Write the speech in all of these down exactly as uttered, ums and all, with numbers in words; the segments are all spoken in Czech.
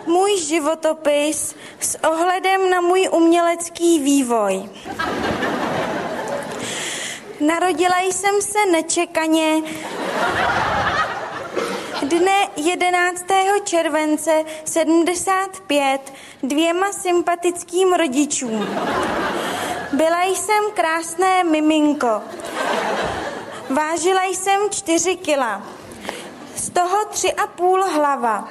můj životopis s ohledem na můj umělecký vývoj. Narodila jsem se nečekaně dne jedenáctého července sedmdesát pět dvěma sympatickým rodičům. Byla jsem krásné miminko. Vážila jsem čtyři kila. Z toho tři a půl hlava.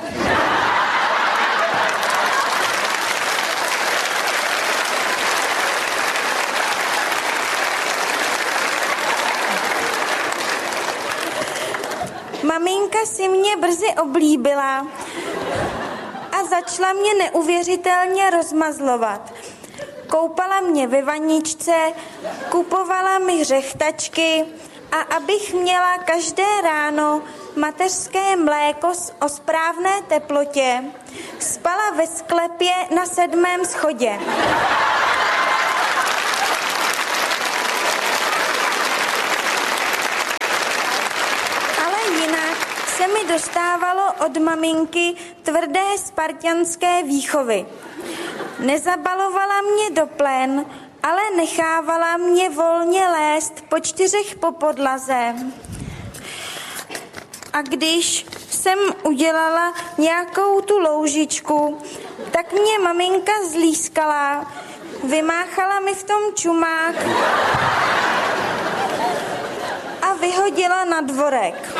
Maminka si mě brzy oblíbila a začala mě neuvěřitelně rozmazlovat. Koupala mě ve vaničce, kupovala mi řechtačky a abych měla každé ráno mateřské mléko o správné teplotě, spala ve sklepě na sedmém schodě. Ale jinak se mi dostávalo od maminky tvrdé spartanské výchovy. Nezabalovala mě do plen, ale nechávala mě volně lézt po čtyřech po podlaze. A když jsem udělala nějakou tu loužičku, tak mě maminka zlískala, vymáchala mi v tom čumák a vyhodila na dvorek.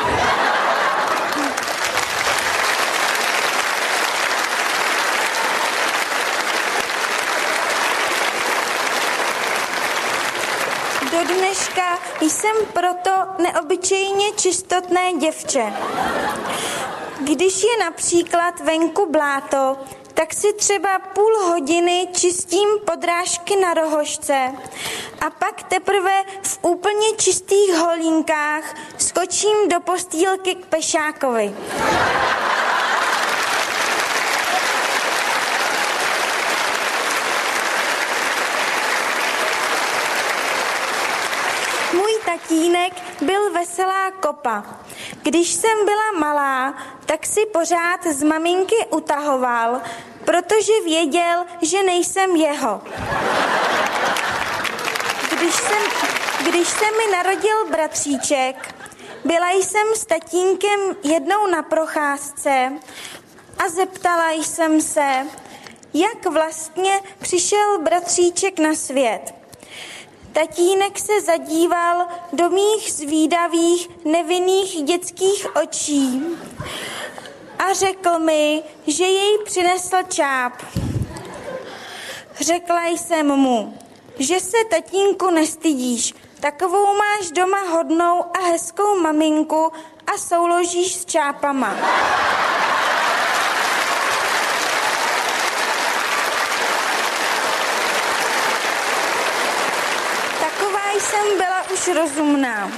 Do dneška jsem proto neobyčejně čistotné děvče. Když je například venku bláto, tak si třeba půl hodiny čistím podrážky na rohožce a pak teprve v úplně čistých holínkách skočím do postýlky k pešákovi. Tatínek byl veselá kopa. Když jsem byla malá, tak si pořád z maminky utahoval, protože věděl, že nejsem jeho. Když, jsem, když se mi narodil bratříček, byla jsem s tatínkem jednou na procházce a zeptala jsem se, jak vlastně přišel bratříček na svět. Tatínek se zadíval do mých zvídavých, nevinných dětských očí a řekl mi, že jej přinesl čáp. Řekla jsem mu, že se tatínku nestydíš, takovou máš doma hodnou a hezkou maminku a souložíš s čápama. Jsem byla už rozumná.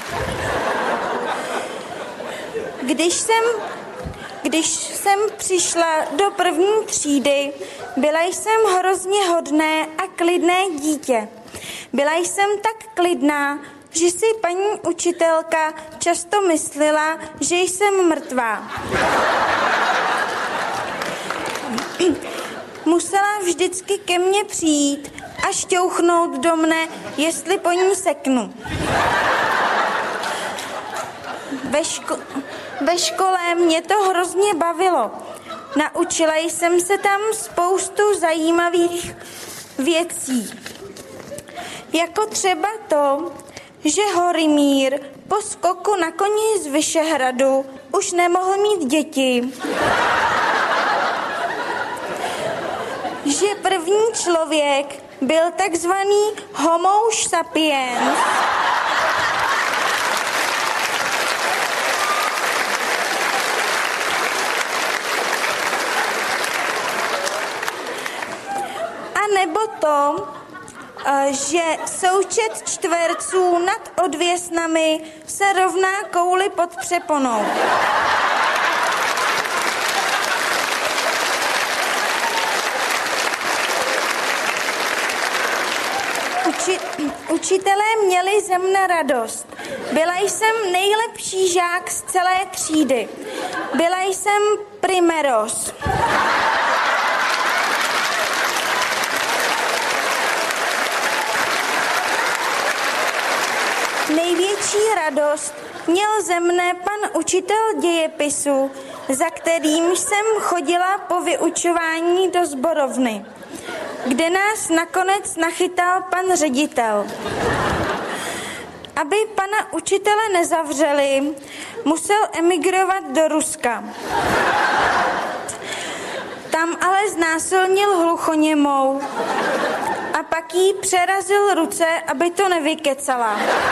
Když jsem, když jsem přišla do první třídy, byla jsem hrozně hodné a klidné dítě. Byla jsem tak klidná, že si paní učitelka často myslela, že jsem mrtvá. Musela vždycky ke mně přijít a šťouchnout do mne, jestli po ní seknu. Ve, ško- ve škole mě to hrozně bavilo. Naučila jsem se tam spoustu zajímavých věcí. Jako třeba to, že Horymír po skoku na koni z Vyšehradu už nemohl mít děti. Že první člověk byl takzvaný Homo sapiens. A nebo to, že součet čtverců nad odvěsnami se rovná kouli pod přeponou. Uči, učitelé měli ze mne radost. Byla jsem nejlepší žák z celé třídy. Byla jsem primeros. Největší radost měl ze mne pan učitel dějepisu, za kterým jsem chodila po vyučování do sborovny, kde nás nakonec nachytal pan ředitel. Aby pana učitele nezavřeli, musel emigrovat do Ruska. Tam ale znásilnil hluchoněmou a pak jí přerazil ruce, aby to nevykecala.